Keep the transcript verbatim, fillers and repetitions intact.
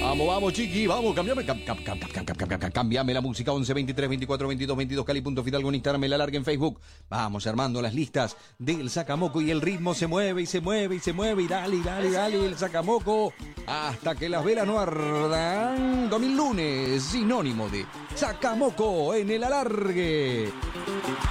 Vamos, vamos, chiqui, vamos, cambiame, cam, cam, cam, cam, cam, cam, cam, cambiame la música. Once, veintitrés, veinticuatro, veintidós, veintidós, Cali.Fidalgo en Instagram, el alargue en Facebook. Vamos armando las listas del Sacamoco y el ritmo se mueve y se mueve y se mueve y dale, dale, dale, el Sacamoco hasta que las velas no ardan. Domingo lunes, sinónimo de Sacamoco en el alargue.